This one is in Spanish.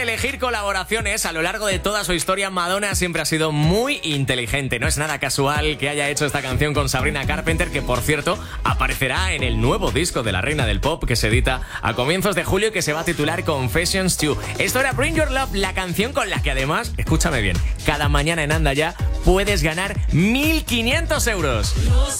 de elegir colaboraciones, a lo largo de toda su historia, Madonna siempre ha sido muy inteligente. No es nada casual que haya hecho esta canción con Sabrina Carpenter, que por cierto aparecerá en el nuevo disco de la reina del pop que se edita a comienzos de julio, que se va a titular Confessions 2. Esto era Bring Your Love, la canción con la que además, escúchame bien, cada mañana en Anda Ya puedes ganar 1.500 euros.